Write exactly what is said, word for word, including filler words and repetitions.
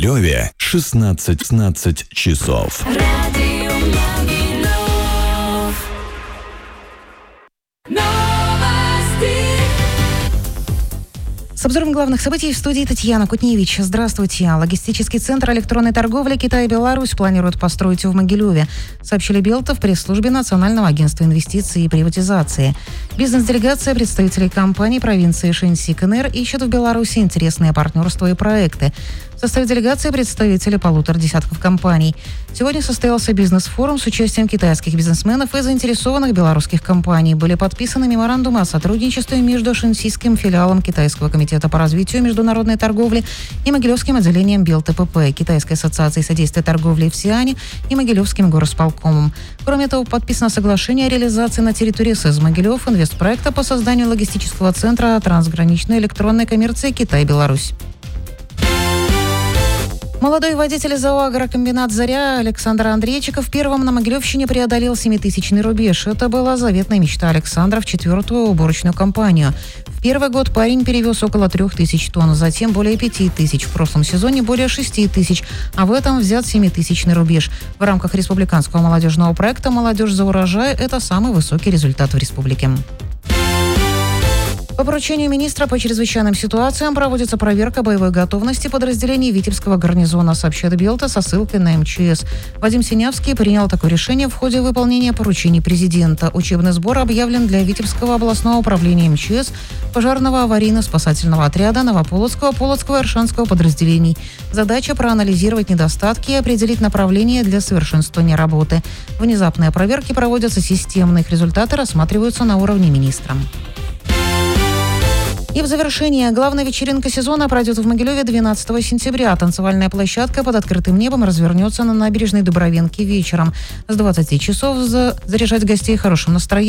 Могилеве шестнадцать шестнадцать часов. Радио Могилев. Новости. С обзором главных событий в студии Татьяна Кутневич. Здравствуйте. Логистический центр электронной торговли Китай и Беларусь планируют построить в Могилеве, сообщили Белта в пресс-службе Национального агентства инвестиций и приватизации. Бизнес-делегация представителей компаний провинции Шэньси КНР ищет в Беларуси интересные партнерства и проекты. В составе делегации представители полутора десятков компаний. Сегодня состоялся бизнес-форум с участием китайских бизнесменов и заинтересованных белорусских компаний. Были подписаны меморандумы о сотрудничестве между шэньсийским филиалом Китайского комитета по развитию международной торговли и Могилевским отделением БелТПП, Китайской ассоциации содействия торговли в Сиане и Могилевским горосполкомом. Кроме того, подписано соглашение о реализации на территории СЭЗ Могилев инвестпроекта по созданию логистического центра трансграничной электронной коммерции Китай-Беларусь. Молодой водитель ЗАО «Агрокомбинат «Заря» Александр Андрейчиков первым на Могилевщине преодолел семитысячный рубеж. Это была заветная мечта Александра в четвертую уборочную кампанию. В первый год парень перевез около трех тысяч тонн, затем более пяти тысяч, в прошлом сезоне более шести тысяч, а в этом взят семитысячный рубеж. В рамках республиканского молодежного проекта «Молодежь за урожай» это самый высокий результат в республике. По поручению министра по чрезвычайным ситуациям проводится проверка боевой готовности подразделений Витебского гарнизона, сообщает Белта со ссылкой на МЧС. Вадим Синявский принял такое решение в ходе выполнения поручений президента. Учебный сбор объявлен для Витебского областного управления МЧС, пожарного аварийно-спасательного отряда, Новополоцкого, Полоцкого и Аршанского подразделений. Задача проанализировать недостатки и определить направление для совершенствования работы. Внезапные проверки проводятся системно, их результаты рассматриваются на уровне министра. И в завершение. Главная вечеринка сезона пройдет в Могилеве двенадцатого сентября. Танцевальная площадка под открытым небом развернется на набережной Дубровенки вечером. С двадцати часов заряжать гостей хорошим настроением